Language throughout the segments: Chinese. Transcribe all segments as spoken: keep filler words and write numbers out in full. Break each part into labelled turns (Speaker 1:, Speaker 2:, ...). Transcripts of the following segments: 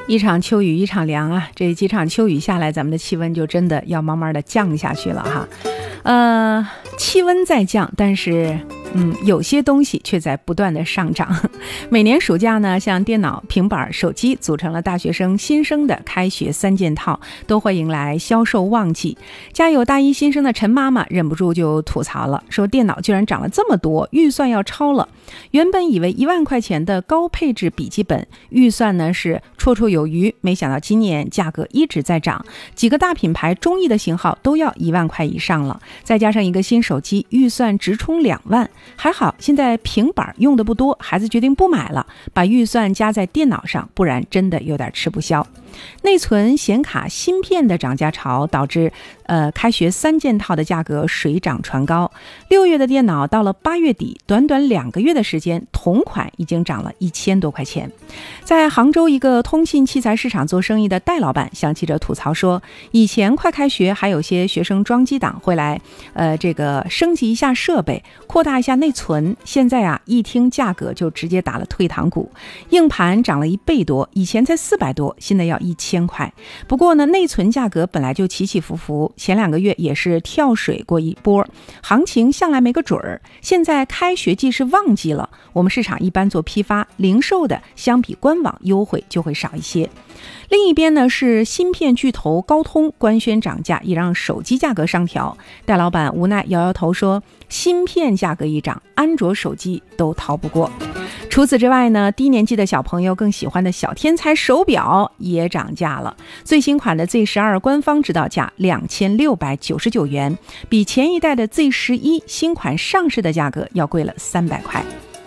Speaker 1: 一场秋雨一场凉啊，这几场秋雨下来，咱们的气温就真的要慢慢的降下去了哈。呃，气温在降，但是嗯，有些东西却在不断的上涨。每年暑假呢，像电脑、平板、手机组成了大学生新生的开学三件套，都会迎来销售旺季。家有大一新生的陈妈妈忍不住就吐槽了，说电脑居然涨了这么多，预算要超了。原本以为一万块钱的高配置笔记本预算呢是绰绰有余，没想到今年价格一直在涨，几个大品牌中意的型号都要一万块以上了，再加上一个新手机，预算直冲两万。还好现在平板用的不多，孩子决定不买了，把预算加在电脑上，不然真的有点吃不消。内存、显卡、芯片的涨价潮导致呃开学三件套的价格水涨船高。六月的电脑到了八月底，短短两个月的时间，同款已经涨了一千多块钱。在杭州一个通信器材市场做生意的戴老板向记者吐槽说，以前快开学还有些学生装机党会来呃这个升级一下设备，扩大一下内存，现在啊一听价格就直接打了退堂鼓。硬盘涨了一倍多，以前才四百多，现在要一千块。不过呢，内存价格本来就起起伏伏，前两个月也是跳水过一波，行情向来没个准儿。现在开学季是旺季了，我们市场一般做批发、零售的，相比官网优惠就会少一些。另一边呢是芯片巨头高通官宣涨价，也让手机价格上调。戴老板无奈摇摇头说，芯片价格一涨，安卓手机都逃不过。除此之外呢，低年级的小朋友更喜欢的小天才手表也涨价了。最新款的 Z 十二 官方指导价两千六百九十九元，比前一代的 Z 十一 新款上市的价格要贵了三百块。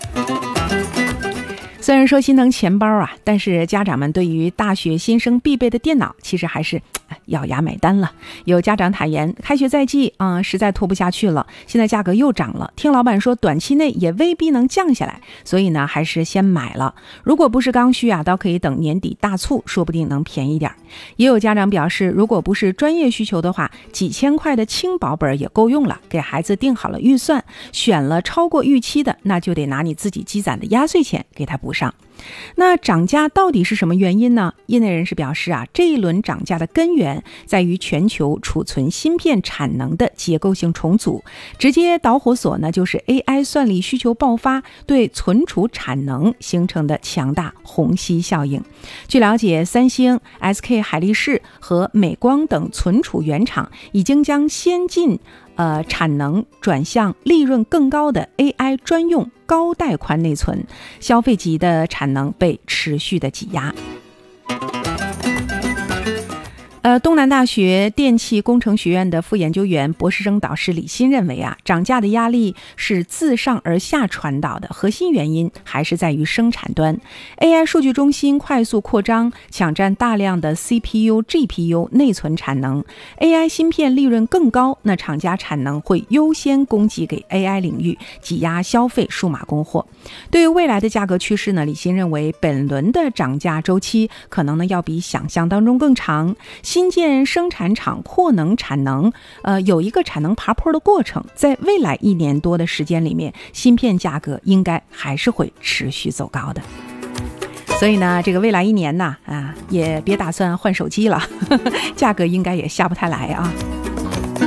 Speaker 1: 虽然说心疼钱包啊，但是家长们对于大学新生必备的电脑其实还是咬牙买单了。有家长坦言，开学在即啊、嗯，实在拖不下去了，现在价格又涨了，听老板说短期内也未必能降下来，所以呢还是先买了。如果不是刚需啊，倒可以等年底大促，说不定能便宜点。也有家长表示，如果不是专业需求的话，几千块的轻薄本也够用了，给孩子定好了预算，选了超过预期的，那就得拿你自己积攒的压岁钱给他补上。那涨价到底是什么原因呢？业内人士表示啊，这一轮涨价的根源在于全球储存芯片产能的结构性重组，直接导火索呢就是 A I 算力需求爆发对存储产能形成的强大虹吸效应。据了解，三星、S K 海力士和美光等存储原厂已经将先进呃，产能转向利润更高的 A I 专用高带宽内存，消费级的产能被持续的挤压。呃，东南大学电气工程学院的副研究员、博士生导师李欣认为啊，涨价的压力是自上而下传导的，核心原因还是在于生产端。A I 数据中心快速扩张，抢占大量的 C P U、G P U 内存产能 ，A I 芯片利润更高，那厂家产能会优先供给给 A I 领域，挤压消费数码供货。对于未来的价格趋势呢，李欣认为本轮的涨价周期可能呢要比想象当中更长。新建生产厂扩能产能，呃，有一个产能爬坡的过程，在未来一年多的时间里面，芯片价格应该还是会持续走高的。所以呢，这个未来一年呢，啊，也别打算换手机了，呵呵，价格应该也下不太来啊。